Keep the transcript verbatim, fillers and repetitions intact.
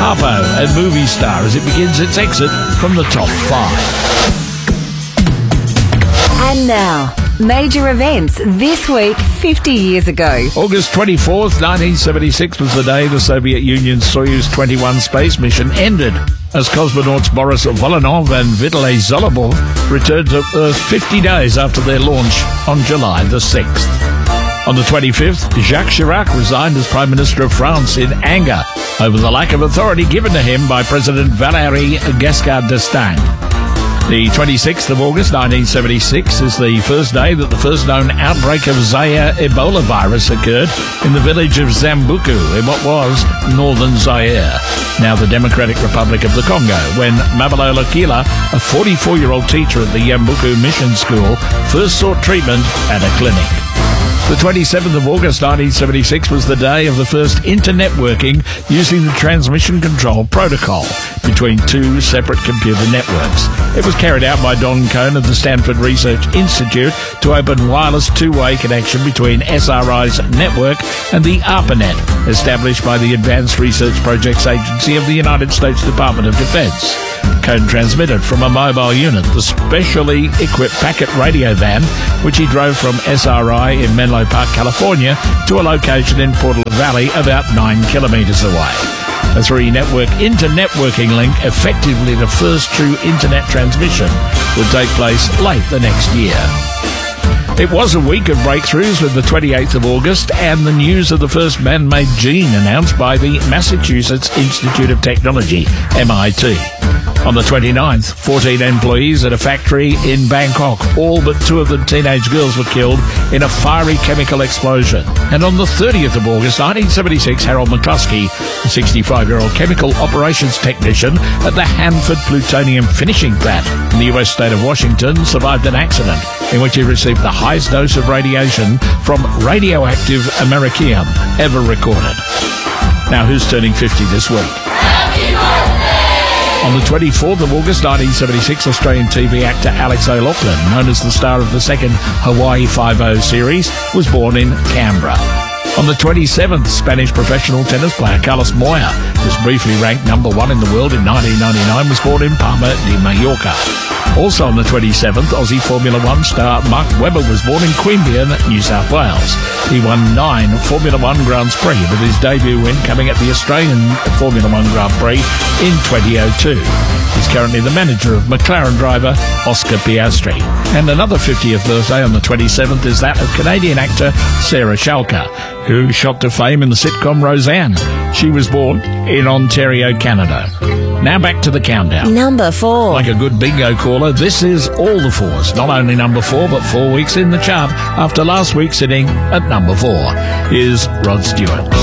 Harpo and Movie Star as it begins its exit from the top five. And now, major events this week fifty years ago. August twenty-fourth, nineteen seventy-six was the day the Soviet Union's Soyuz twenty-one space mission ended, as cosmonauts Boris Volynov and Vitaly Zolobov returned to Earth fifty days after their launch on July the sixth. On the twenty-fifth, Jacques Chirac resigned as Prime Minister of France in anger over the lack of authority given to him by President Valéry Giscard d'Estaing. The twenty-sixth of August nineteen seventy-six is the first day that the first known outbreak of Zaire Ebola virus occurred in the village of Zambuku in what was northern Zaire, now the Democratic Republic of the Congo, when Mabalola Kila, a forty-four-year-old teacher at the Yambuku Mission School, first sought treatment at a clinic. The twenty-seventh of August nineteen seventy-six was the day of the first internetworking using the transmission control protocol between two separate computer networks. It was carried out by Don Cohn of the Stanford Research Institute to open wireless two-way connection between S R I's network and the ARPANET, established by the Advanced Research Projects Agency of the United States Department of Defense. Cohn transmitted from a mobile unit, the specially equipped packet radio van, which he drove from S R I in Menlo Park, California, to a location in Portola Valley about nine kilometres away. A three-network inter-networking link, effectively the first true internet transmission, would take place late the next year. It was a week of breakthroughs with the twenty-eighth of August and the news of the first man-made gene announced by the Massachusetts Institute of Technology, M I T. On the twenty-ninth, fourteen employees at a factory in Bangkok, all but two of the teenage girls, were killed in a fiery chemical explosion. And on the thirtieth of August nineteen seventy-six, Harold McCluskey, a sixty-five-year-old chemical operations technician at the Hanford Plutonium Finishing Plant in the U S state of Washington, survived an accident in which he received the highest dose of radiation from radioactive americium ever recorded. Now, who's turning fifty this week? Happy birthday! On the twenty-fourth of August nineteen seventy-six, Australian T V actor Alex O'Loughlin, known as the star of the second Hawaii Five-O series, was born in Canberra. On the twenty-seventh, Spanish professional tennis player Carlos Moya, who was briefly ranked number one in the world in nineteen ninety-nine, was born in Palma de Mallorca. Also on the twenty-seventh, Aussie Formula One star Mark Webber was born in Queanbeyan, New South Wales. He won nine Formula One Grand Prix, with his debut win coming at the Australian Formula One Grand Prix in twenty oh two. He's currently the manager of McLaren driver Oscar Piastri. And another fiftieth birthday on the twenty-seventh is that of Canadian actor Sarah Shalka, who shot to fame in the sitcom Roseanne. She was born in Ontario, Canada. Now back to the countdown. Number four. Like a good bingo caller, this is All the Fours. Not only number four, but four weeks in the chart after last week sitting at number four. Here's Rod Stewart.